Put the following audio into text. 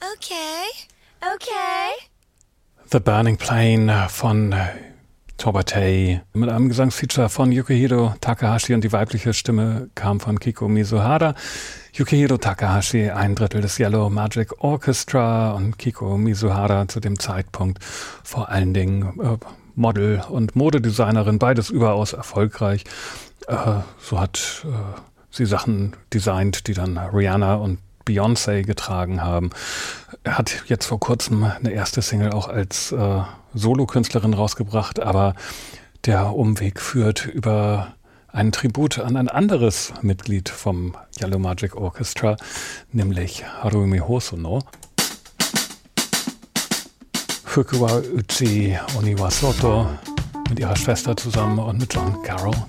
Okay. The Burning Plane von Tobatei mit einem Gesangsfeature von Yukihiro Takahashi und die weibliche Stimme kam von Kiko Mizuhara. Yukihiro Takahashi, ein Drittel des Yellow Magic Orchestra, und Kiko Mizuhara zu dem Zeitpunkt vor allen Dingen Model und Modedesignerin, beides überaus erfolgreich. So hat sie Sachen designt, die dann Rihanna und Beyoncé getragen haben. Er hat jetzt vor kurzem eine erste Single auch als Solokünstlerin rausgebracht, aber der Umweg führt über einen Tribut an ein anderes Mitglied vom Yellow Magic Orchestra, nämlich Harumi Hosono. Fukuwa Uchi Oniwasoto mit ihrer Schwester zusammen und mit John Carroll.